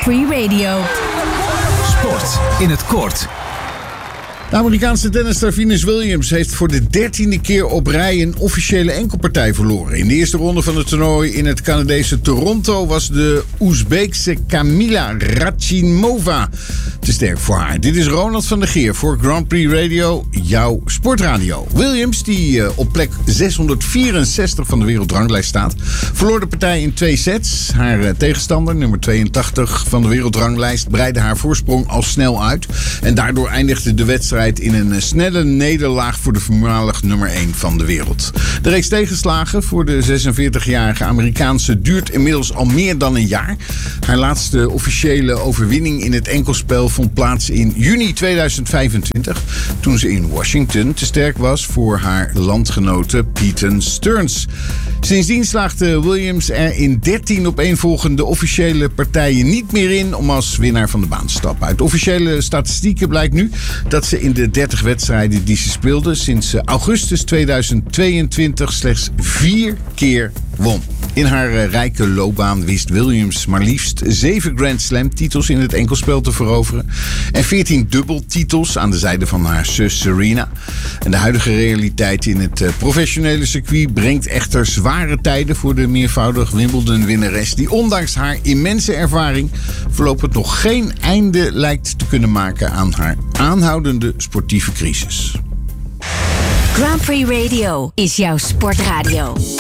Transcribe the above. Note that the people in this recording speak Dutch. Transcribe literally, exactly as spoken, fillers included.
Prix Radio. Sport in het kort. De Amerikaanse tennisster Venus Williams heeft voor de dertiende keer op rij een officiële enkelpartij verloren. In de eerste ronde van het toernooi in het Canadese Toronto was de Oezbeekse Kamila Rachimova te sterk voor haar. Dit is Ronald van der Geer voor Grand Prix Radio, jouw sportradio. Williams, die uh, op plek zeshonderdvierenzestig van de wereldranglijst staat, verloor de partij in twee sets. Haar uh, tegenstander, nummer tweeëntachtig van de wereldranglijst, breidde haar voorsprong al snel uit. En daardoor eindigde de wedstrijd in een snelle nederlaag voor de voormalig nummer één van de wereld. De reeks tegenslagen voor de zesenveertigjarige Amerikaanse duurt inmiddels al meer dan een jaar. Haar laatste officiële overwinning in het enkelspel vond plaats in juni tweeduizend vijfentwintig, toen ze in Washington te sterk was voor haar landgenote Peyton Stearns. Sindsdien slaagde Williams er in dertien opeenvolgende officiële partijen niet meer in om als winnaar van de baan te stappen. Uit officiële statistieken blijkt nu dat ze in de dertig wedstrijden die ze speelde sinds augustus tweeduizend tweeëntwintig slechts vier keer won. In haar rijke loopbaan wist Williams maar liefst zeven Grand Slam titels in het enkelspel te veroveren en veertien dubbeltitels aan de zijde van haar zus Serena. En de huidige realiteit in het professionele circuit brengt echter zware tijden voor de meervoudig Wimbledon-winnares, die ondanks haar immense ervaring voorlopig nog geen einde lijkt te kunnen maken aan haar aanhoudende sportieve crisis. Grand Prix Radio is jouw sportradio.